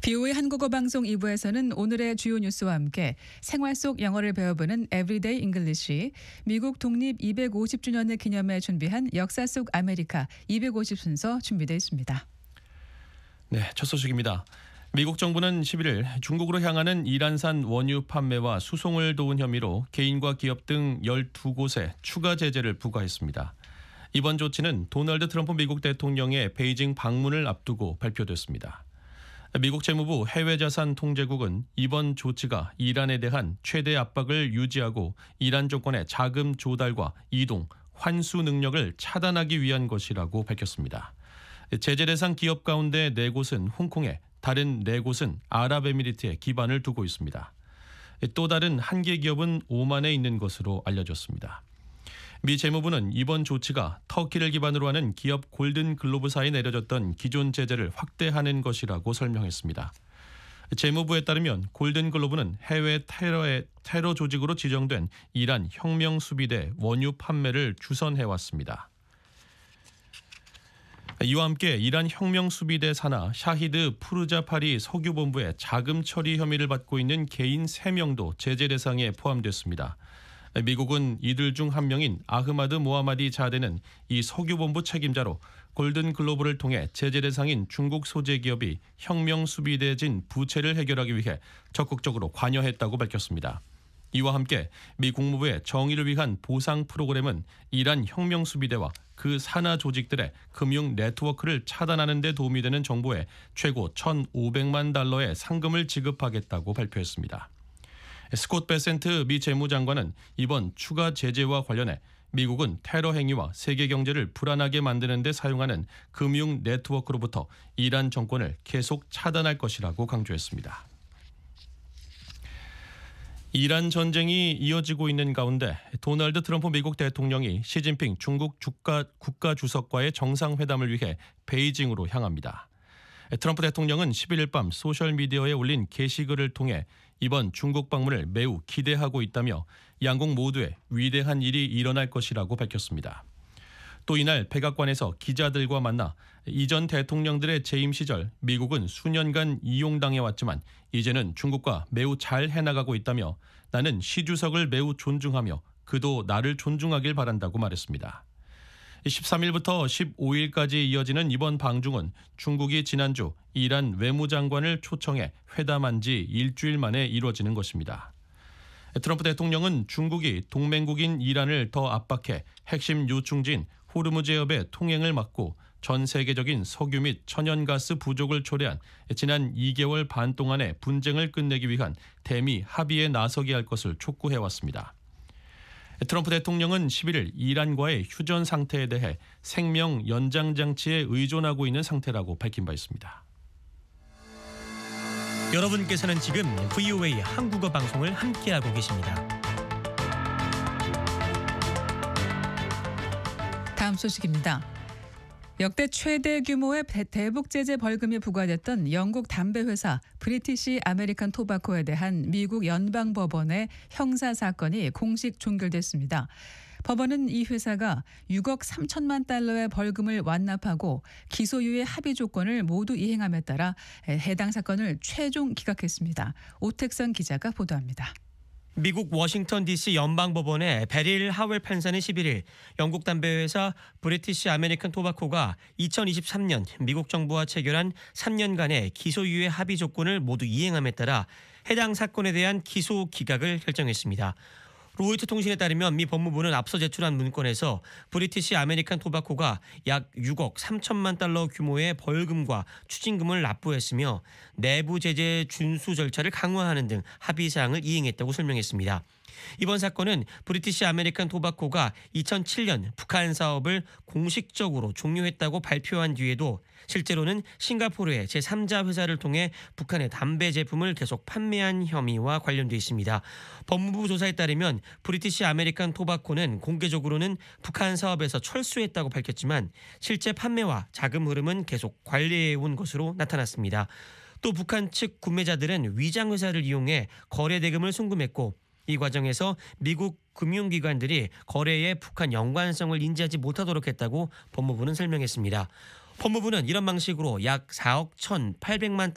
BO의 한국어 방송 2부에서는 오늘의 주요 뉴스와 함께 생활 속 영어를 배워보는 Everyday English, 미국 독립 250주년을 기념해 준비한 역사 속 아메리카 250 순서 준비되어 있습니다. 네, 첫 소식입니다. 미국 정부는 11일 중국으로 향하는 이란산 원유 판매와 수송을 도운 혐의로 개인과 기업 등 12곳에 추가 제재를 부과했습니다. 이번 조치는 도널드 트럼프 미국 대통령의 베이징 방문을 앞두고 발표됐습니다. 미국 재무부 해외자산 통제국은 이번 조치가 이란에 대한 최대 압박을 유지하고 이란 정권의 자금 조달과 이동, 환수 능력을 차단하기 위한 것이라고 밝혔습니다. 제재 대상 기업 가운데 4곳은 홍콩에, 다른 4곳은 아랍에미리트에 기반을 두고 있습니다. 또 다른 한 개 기업은 오만에 있는 것으로 알려졌습니다. 미 재무부는 이번 조치가 터키를 기반으로 하는 기업 골든글로브사에 내려졌던 기존 제재를 확대하는 것이라고 설명했습니다. 재무부에 따르면 골든글로브는 해외 테러 조직으로 지정된 이란 혁명수비대 원유 판매를 주선해왔습니다. 이와 함께 이란 혁명수비대 산하 샤히드 푸르자파리 석유본부의 자금 처리 혐의를 받고 있는 개인 3명도 제재 대상에 포함됐습니다. 미국은 이들 중 한 명인 아흐마드 모하마디 자데는 이 석유본부 책임자로 골든글로브를 통해 제재 대상인 중국 소재 기업이 혁명수비대진 부채를 해결하기 위해 적극적으로 관여했다고 밝혔습니다. 이와 함께 미 국무부의 정의를 위한 보상 프로그램은 이란 혁명수비대와 그 산하 조직들의 금융 네트워크를 차단하는 데 도움이 되는 정보에 최고 1,500만 달러의 상금을 지급하겠다고 발표했습니다. 스콧 베센트 미 재무장관은 이번 추가 제재와 관련해 미국은 테러 행위와 세계 경제를 불안하게 만드는 데 사용하는 금융 네트워크로부터 이란 정권을 계속 차단할 것이라고 강조했습니다. 이란 전쟁이 이어지고 있는 가운데 도널드 트럼프 미국 대통령이 시진핑 중국 국가주석과의 정상회담을 위해 베이징으로 향합니다. 트럼프 대통령은 11일 밤 소셜미디어에 올린 게시글을 통해 이번 중국 방문을 매우 기대하고 있다며 양국 모두에 위대한 일이 일어날 것이라고 밝혔습니다. 또 이날 백악관에서 기자들과 만나 이전 대통령들의 재임 시절 미국은 수년간 이용당해왔지만 이제는 중국과 매우 잘 해나가고 있다며 나는 시 주석을 매우 존중하며 그도 나를 존중하길 바란다고 말했습니다. 13일부터 15일까지 이어지는 이번 방중은 중국이 지난주 이란 외무장관을 초청해 회담한 지 일주일 만에 이루어지는 것입니다. 트럼프 대통령은 중국이 동맹국인 이란을 더 압박해 핵심 요충지인 호르무즈 해협의 통행을 막고 전 세계적인 석유 및 천연가스 부족을 초래한 지난 2개월 반 동안의 분쟁을 끝내기 위한 대미 합의에 나서게 할 것을 촉구해왔습니다. 트럼프 대통령은 11일 이란과의 휴전 상태에 대해 생명 연장 장치에 의존하고 있는 상태라고 밝힌 바 있습니다. 여러분께서는 지금 VOA 한국어 방송을 함께하고 계십니다. 다음 소식입니다. 역대 최대 규모의 대북 제재 벌금이 부과됐던 영국 담배 회사 브리티시 아메리칸 토바코에 대한 미국 연방법원의 형사 사건이 공식 종결됐습니다. 법원은 이 회사가 6억 3천만 달러의 벌금을 완납하고 기소유예 합의 조건을 모두 이행함에 따라 해당 사건을 최종 기각했습니다. 오택선 기자가 보도합니다. 미국 워싱턴 DC 연방법원의 베릴 하웰 판사는 11일 영국 담배회사 브리티시 아메리칸 토바코가 2023년 미국 정부와 체결한 3년간의 기소유예 합의 조건을 모두 이행함에 따라 해당 사건에 대한 기소 기각을 결정했습니다. 로이터 통신에 따르면 미 법무부는 앞서 제출한 문건에서 브리티시 아메리칸 토바코가 약 6억 3천만 달러 규모의 벌금과 추징금을 납부했으며 내부 제재 준수 절차를 강화하는 등 합의 사항을 이행했다고 설명했습니다. 이번 사건은 브리티시 아메리칸 토바코가 2007년 북한 사업을 공식적으로 종료했다고 발표한 뒤에도 실제로는 싱가포르의 제3자 회사를 통해 북한의 담배 제품을 계속 판매한 혐의와 관련돼 있습니다. 법무부 조사에 따르면 브리티시 아메리칸 토바코는 공개적으로는 북한 사업에서 철수했다고 밝혔지만 실제 판매와 자금 흐름은 계속 관리해온 것으로 나타났습니다. 또 북한 측 구매자들은 위장회사를 이용해 거래 대금을 송금했고 이 과정에서 미국 금융기관들이 거래에 북한 연관성을 인지하지 못하도록 했다고 법무부는 설명했습니다. 법무부는 이런 방식으로 약 4억 1,800만